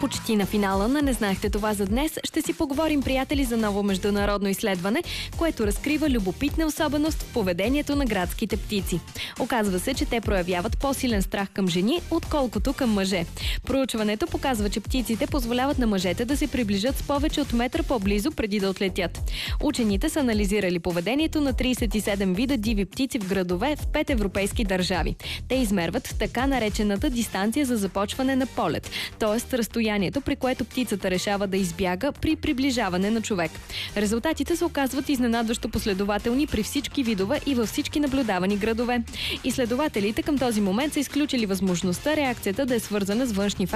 почти на финала на "Не знаехте това" за днес. Ще си поговорим, приятели, за ново международно изследване, което разкрива любопитна особеност в поведението на градските птици. Оказва се, че те проявяват по-силен страх към жени, отколкото към мъже. Проучването показва, че птиците позволяват на мъжете да се приближат с повече от метър по-близо преди да отлетят. Учените са анализирали поведението на 37 вида диви птици в градове в 5 европейски държави. Те измерват така наречената дистанция за започване на полет, т.е. разстоянието, при което птицата решава да избяга при приближаване на човек. Резултатите се оказват изненадващо последователни при всички видове и във всички наблюдавани градове. Изследователите към този момент са изключили възможността реакцията да е свързана с външни фактори